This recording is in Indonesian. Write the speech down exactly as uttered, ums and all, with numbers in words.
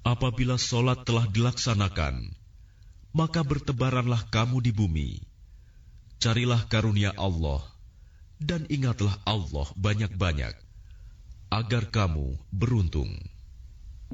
Apabila solat telah dilaksanakan, maka bertebaranlah kamu di bumi. Carilah karunia Allah, dan ingatlah Allah banyak-banyak, agar kamu beruntung.